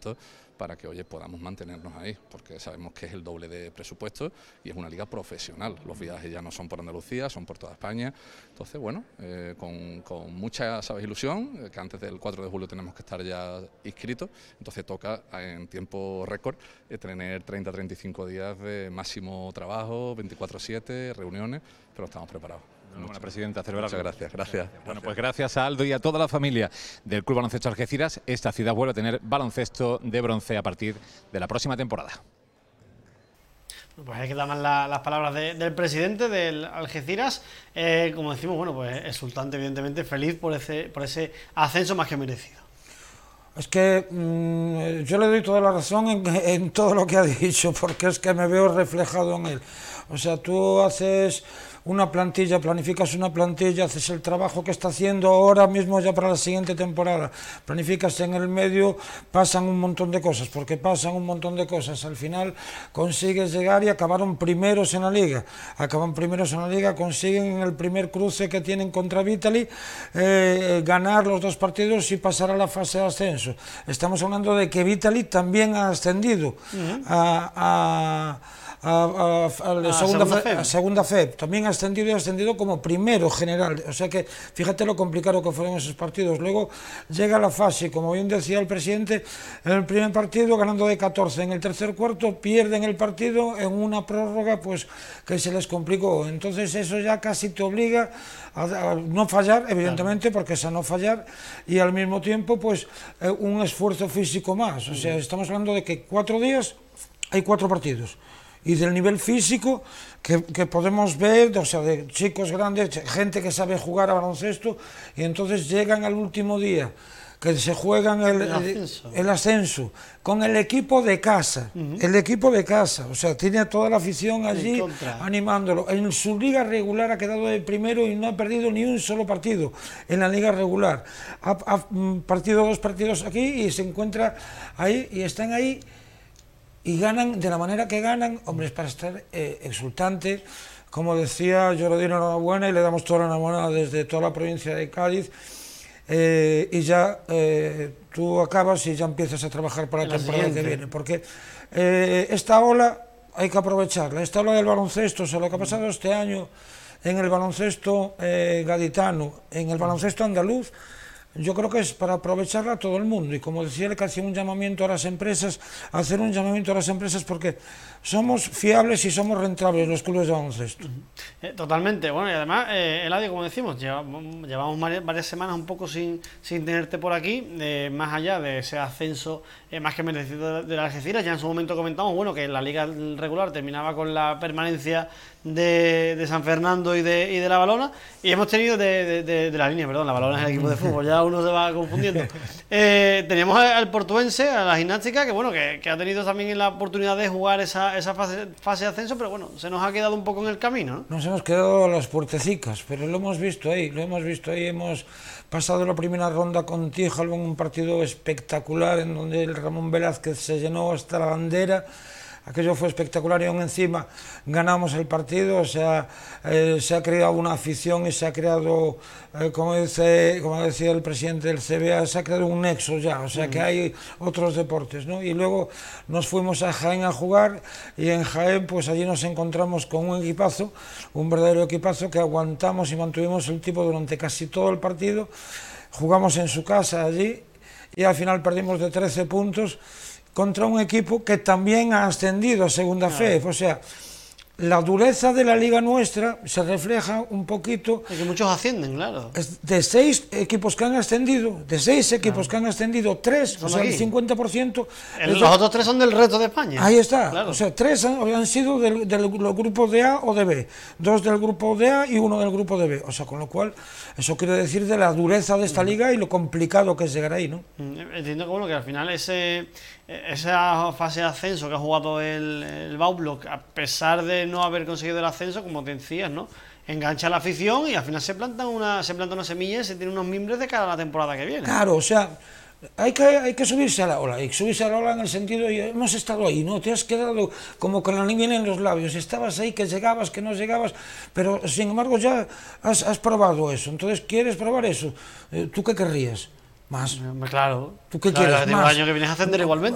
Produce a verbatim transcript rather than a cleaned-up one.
elementos para que, oye, podamos mantenernos ahí, porque sabemos que es el doble de presupuesto y es una liga profesional. Los viajes ya no son por Andalucía, son por toda España. Entonces, bueno, eh, con, con mucha, ¿sabes?, ilusión, eh, que antes del cuatro de julio tenemos que estar ya inscritos, entonces toca en tiempo récord eh, tener treinta a treinta y cinco días de máximo trabajo, veinticuatro siete, reuniones, pero estamos preparados. Buena presidenta, celebrar. Muchas gracias, gracias. Bueno, gracias. pues gracias a Aldo y a toda la familia del Club Baloncesto Algeciras, esta ciudad vuelve a tener baloncesto de bronce a partir de la próxima temporada. Pues hay que dar más la, las palabras de, del presidente del Algeciras, eh, como decimos, bueno, pues exultante, evidentemente, feliz por ese, por ese ascenso más que merecido. Es que mmm, yo le doy toda la razón en, en todo lo que ha dicho, porque es que me veo reflejado en él. O sea, tú haces una plantilla, planificas una plantilla, haces el trabajo que está haciendo ahora mismo ya para la siguiente temporada, planificas en el medio, pasan un montón de cosas, porque pasan un montón de cosas, al final consigues llegar y acabaron primeros en la liga, acaban primeros en la liga, consiguen en el primer cruce que tienen contra Vitali, eh, ganar los dos partidos y pasar a la fase de ascenso. Estamos hablando de que Vitali también ha ascendido uh-huh. a... a A, a, a, la segunda, segunda, fe, a segunda F E P, también ha ascendido y ha ascendido como primero general, o sea que fíjate lo complicado que fueron esos partidos. Luego llega la fase, como bien decía el presidente, en el primer partido ganando de catorce, en el tercer cuarto pierden el partido en una prórroga pues que se les complicó, entonces eso ya casi te obliga a, a no fallar, evidentemente, porque es a no fallar, y al mismo tiempo pues eh, un esfuerzo físico más, o sea, estamos hablando de que cuatro días hay cuatro partidos, y del nivel físico que, que podemos ver, o sea, de chicos grandes, gente que sabe jugar a baloncesto, y entonces llegan al último día, que se juegan el, el, ascenso. el ascenso, con el equipo de casa, uh-huh. el equipo de casa, o sea, tiene toda la afición allí animándolo. En su liga regular ha quedado de primero y no ha perdido ni un solo partido en la liga regular. Ha, ha partido dos partidos aquí y se encuentra ahí, y están ahí, y ganan de la manera que ganan, hombre, es para estar eh, exultante. Como decía, yo le doy enhorabuena y le damos toda la enhorabuena desde toda la provincia de Cádiz, eh, y ya eh, tú acabas y ya empiezas a trabajar para la, la temporada siguiente. que viene, porque eh, esta ola hay que aprovecharla, esta ola del baloncesto, o sea, lo que ha pasado este año en el baloncesto eh, gaditano, en el baloncesto andaluz, yo creo que es para aprovecharla a todo el mundo, y como decía, que hacía un llamamiento a las empresas, hacer un llamamiento a las empresas, porque somos fiables y somos rentables los clubes de baloncesto. Eh, totalmente, bueno, y además, eh, Eladio, como decimos, llevamos, llevamos varias, varias semanas un poco sin, sin tenerte por aquí, eh, más allá de ese ascenso eh, más que merecido de, de la Algeciras. Ya en su momento comentamos, bueno, que la liga regular terminaba con la permanencia de, de San Fernando y de, y de La Valona, y hemos tenido de, de, de, de la línea, perdón, La Valona es el equipo de fútbol, ya uno se va confundiendo. Eh, teníamos al portuense, a la gimnástica, que bueno, que, que ha tenido también la oportunidad de jugar esa, esa fase, fase de ascenso, pero bueno, se nos ha quedado un poco en el camino, ¿no? Nos hemos quedado a las puertecicas, pero lo hemos visto ahí, lo hemos visto ahí, hemos pasado la primera ronda con Tíjalo en un partido espectacular, en donde el Ramón Velázquez se llenó hasta la bandera. Aquello fue espectacular, y aún encima ganamos el partido, o sea, eh, se ha creado una afición y se ha creado, eh, como, dice, como decía el presidente del C B A, se ha creado un nexo ya, o sea, que hay otros deportes, ¿no? Y luego nos fuimos a Jaén a jugar, y en Jaén, pues allí nos encontramos con un equipazo, un verdadero equipazo, que aguantamos y mantuvimos el tipo durante casi todo el partido. Jugamos en su casa allí, y al final perdimos de trece puntos, contra un equipo que también ha ascendido a segunda F E P, o sea, la dureza de la liga nuestra se refleja un poquito... Es que muchos ascienden, claro. De seis equipos que han ascendido, de seis equipos claro. que han ascendido, tres, o sea, aquí. el cincuenta por ciento... El, los de, otros tres son del resto de España. Ahí está, claro. o sea, tres han, han sido del, del grupo de A o de B, dos del grupo de A y uno del grupo de B, o sea, con lo cual, eso quiere decir de la dureza de esta uh-huh. liga y lo complicado que es llegar ahí, ¿no? Entiendo que, bueno, que al final ese... esa fase de ascenso que ha jugado el, el Baublock, a pesar de no haber conseguido el ascenso, como te decías, ¿no?, engancha a la afición y al final se planta una, se planta una semilla y se tiene unos mimbres de cara a la temporada que viene. Claro, o sea, hay que, hay que subirse a la ola, y subirse a la ola en el sentido de hemos estado ahí, ¿no? Te has quedado como con la niña en los labios, estabas ahí, que llegabas, que no llegabas, pero sin embargo ya has, has probado eso, entonces quieres probar eso, ¿tú qué querrías? Más. Claro. ¿Tú qué claro, quieres? El año que vienes a ascender igualmente.